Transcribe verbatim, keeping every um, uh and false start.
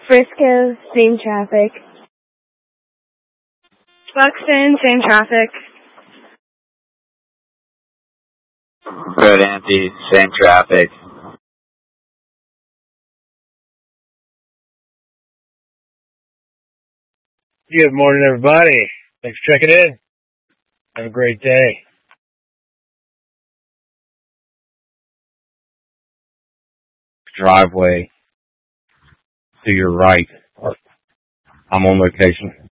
Frisco, same traffic. Buxton, same traffic. Red Empty, same traffic. Good morning, everybody. Thanks for checking in. Have a great day. Driveway to your right. I'm on location.